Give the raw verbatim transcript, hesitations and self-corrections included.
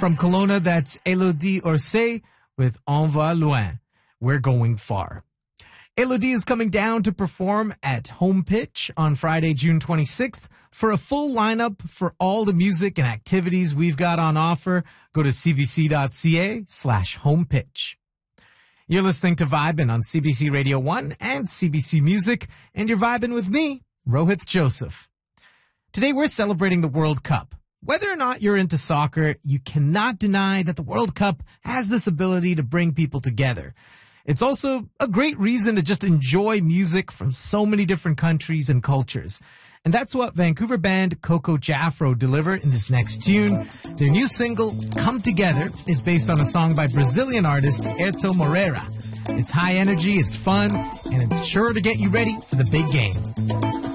from Kelowna, that's Elodie Orsay with On Va Loin. We're going far. Elodie is coming down to perform at Home Pitch on Friday, June twenty-sixth. For a full lineup for all the music and activities we've got on offer, go to cbc.ca slash homepitch. You're listening to Vibin' on C B C Radio one and C B C Music, and you're vibing with me, Rohith Joseph. Today we're celebrating the World Cup. Whether or not you're into soccer, you cannot deny that the World Cup has this ability to bring people together. It's also a great reason to just enjoy music from so many different countries and cultures. And that's what Vancouver band Coco Jafro deliver in this next tune. Their new single, Come Together, is based on a song by Brazilian artist Erto Moreira. It's high energy, it's fun, and it's sure to get you ready for the big game.